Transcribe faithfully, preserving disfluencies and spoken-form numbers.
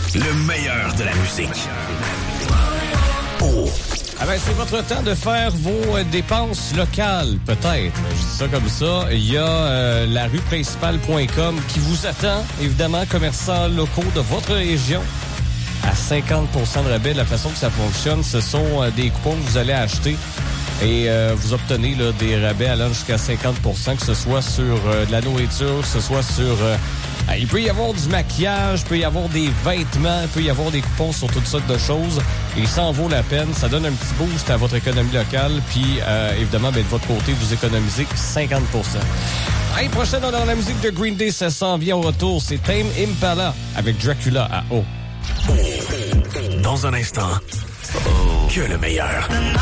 Le meilleur de la musique. Oh. Ah ben, c'est votre temps de faire vos euh, dépenses locales, peut-être. Je dis ça comme ça. Il y a euh, la rue principale point com qui vous attend, évidemment, commerçants locaux de votre région. À cinquante pour cent de rabais, la façon que ça fonctionne, ce sont euh, des coupons que vous allez acheter et euh, vous obtenez là, des rabais allant jusqu'à cinquante pour cent, que ce soit sur euh, de la nourriture, que ce soit sur... Euh, ah, il peut y avoir du maquillage, il peut y avoir des vêtements, il peut y avoir des coupons sur toutes sortes de choses et ça en vaut la peine. Ça donne un petit boost à votre économie locale puis euh, évidemment, ben, de votre côté, vous économisez cinquante pour cent. Hey, prochaine dans la musique de Green Day, ça s'en vient au retour. C'est Tame Impala avec Dracula à O. Dans un instant, que le meilleur.